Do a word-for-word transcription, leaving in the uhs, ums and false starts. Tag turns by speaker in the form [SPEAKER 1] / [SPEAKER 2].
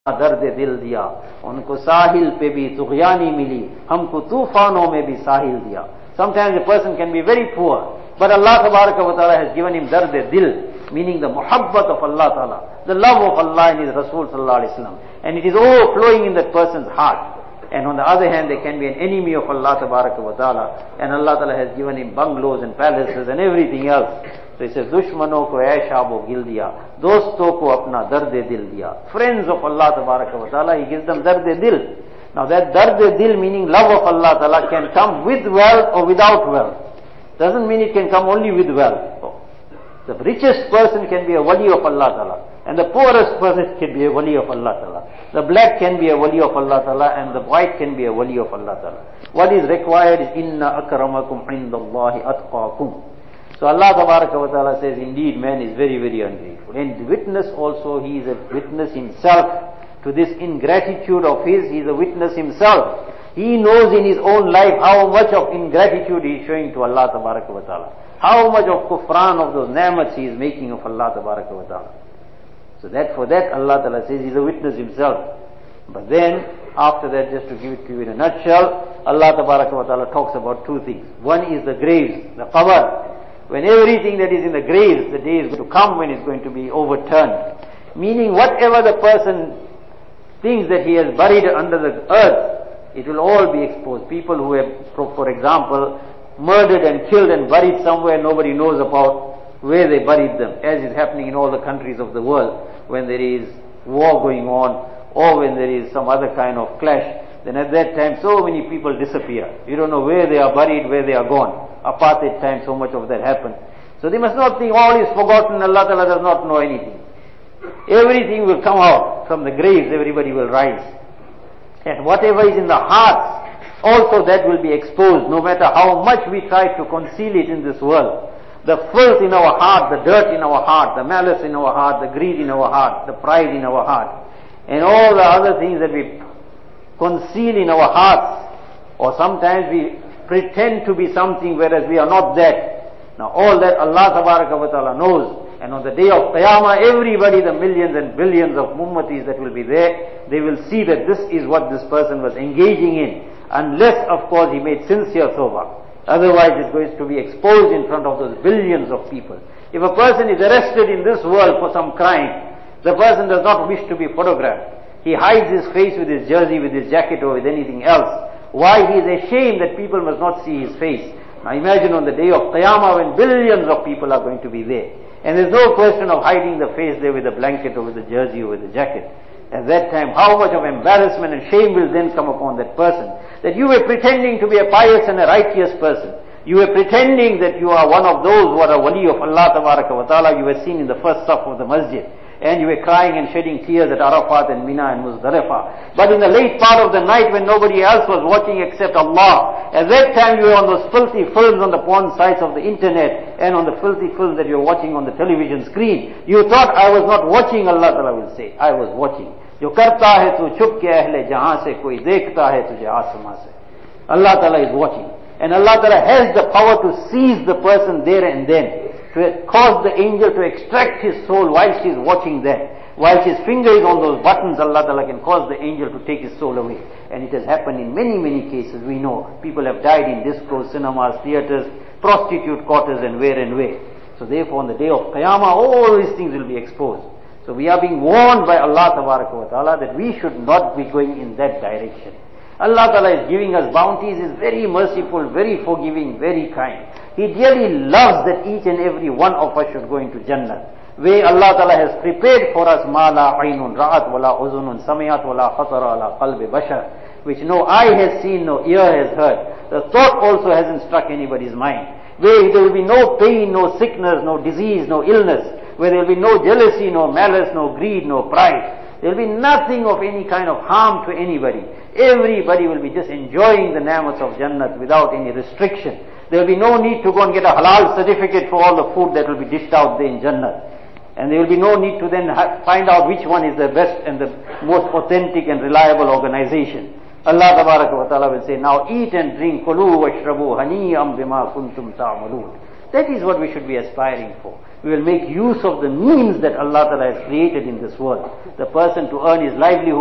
[SPEAKER 1] दर्द दिल दिया, उनको साहिल पे भी तुग़यानी मिली, हमको तूफानों में भी साहिल दिया. Sometimes a person can be very poor, but Allah Tabaraka wa Ta'ala has given him dard dil, meaning the muhabbat of Allah Ta'ala, the love of Allah and His Rasul Sallallahu Alaihi Wasallam, and it is overflowing in that person's heart. And on the other hand, there can be an enemy of Allah Tabaraka wa Ta'ala, and Allah Ta'ala has given him bungalows and palaces and everything else. So he says, दुश्मनों को ऐशाबो गिल दिया, दोस्तों को अपना दर्द दिल दिया. Friends of Allah Tabaraka wa Ta'ala, He gives them dard dil. Now that dard dil, meaning love of Allah Ta'ala, can come with wealth or without wealth. Doesn't mean it can come only with wealth. The richest person can be a wali of Allah Ta'ala, and the poorest person can be a wali of Allah Ta'ala. The black can be a wali of Allah Ta'ala, and the white can be a wali of Allah Ta'ala. What is required is, inna akramakum indallahi atqakum. So Allah Tabaraka wa Ta'ala says, indeed man is very, very ungrateful. And the witness also, he is a witness himself to this ingratitude of his. He is a witness himself. He knows in his own life how much of ingratitude he is showing to Allah Tabaraka wa Ta'ala. How much of kufran of those ni'mats he is making of Allah Tabaraka wa Ta'ala. So that for that Allah Ta'ala says he is a witness himself. But then after that, just to give it to you in a nutshell, Allah Tabaraka wa Ta'ala talks about two things. One is the graves, the qabr. When everything that is in the graves, the day is going to come when it's going to be overturned. Meaning whatever the person thinks that he has buried under the earth, it will all be exposed. People who have, for example, murdered and killed and buried somewhere nobody knows about where they buried them, as is happening in all the countries of the world when there is war going on or when there is some other kind of clash. Then at that time so many people disappear. You don't know where they are buried, where they are gone. Apartheid time, so much of that happened. So they must not think all is forgotten, Allah Ta'ala does not know anything. Everything will come out from the graves, everybody will rise. And whatever is in the hearts, also that will be exposed, no matter how much we try to conceal it in this world. The filth in our heart, the dirt in our heart, the malice in our heart, the greed in our heart, the pride in our heart, and all the other things that we conceal in our hearts, or sometimes we pretend to be something whereas we are not that. Now all that Allah Tabaraka wa Ta'ala knows, and on the day of Qiyamah, everybody, the millions and billions of ummatis that will be there, they will see that this is what this person was engaging in, unless of course he made sincere tawbah. Otherwise it's going to be exposed in front of those billions of people. If a person is arrested in this world for some crime, the person does not wish to be photographed. He hides his face with his jersey, with his jacket, or with anything else. Why? He is ashamed that people must not see his face. Now imagine on the day of Qiyamah when billions of people are going to be there. And there's no question of hiding the face there with a blanket or with a jersey or with a jacket. At that time, how much of embarrassment and shame will then come upon that person. That you were pretending to be a pious and a righteous person. You were pretending that you are one of those who are a wali of Allah Tabaraka wa Ta'ala. You were seen in the first saf of the masjid. And you were crying and shedding tears at Arafat and Mina and Muzdalifah. But in the late part of the night when nobody else was watching except Allah, at that time you were on those filthy films on the porn sites of the internet and on the filthy films that you were watching on the television screen. You thought, I was not watching, Allah Ta'ala will say. I was watching. Jo karta hai tu chup ke ahle jahan se, koi dekhta hai tujhe asman se. Allah Ta'ala is watching. And Allah Ta'ala has the power to seize the person there and then, to cause the angel to extract his soul while she is watching that. While his finger is on those buttons, Allah Ta'ala can cause the angel to take his soul away. And it has happened in many, many cases. We know people have died in discos, cinemas, theatres, prostitute quarters, and where and where. So therefore on the day of Qiyamah, all these things will be exposed. So we are being warned by Allah Tabaraka wa Ta'ala that we should not be going in that direction. Allah Ta'ala is giving us bounties, is very merciful, very forgiving, very kind. He dearly loves that each and every one of us should go into Jannah, where Allah Ta'ala has prepared for us ma la aynun ra'at wa la uzunun samiyat wa la khatara ala qalbi bashar, which no eye has seen, no ear has heard. The thought also hasn't struck anybody's mind, where there will be no pain, no sickness, no disease, no illness, where there will be no jealousy, no malice, no greed, no pride. There will be nothing of any kind of harm to anybody. Everybody will be just enjoying the ni'mats of Jannah without any restriction. There will be no need to go and get a halal certificate for all the food that will be dished out there in Jannah. And there will be no need to then find out which one is the best and the most authentic and reliable organization. Allah Tabaraka wa Ta'ala will say, now eat and drink, kulu washrabu hani'am bima kuntum ta'malun. That is what we should be aspiring for. We will make use of the means that Allah Ta'ala has created in this world. The person to earn his livelihood